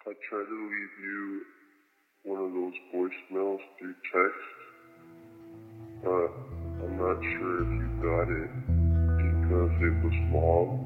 I tried to leave you one of those voicemails through text, but I'm not sure if you got it because it was long.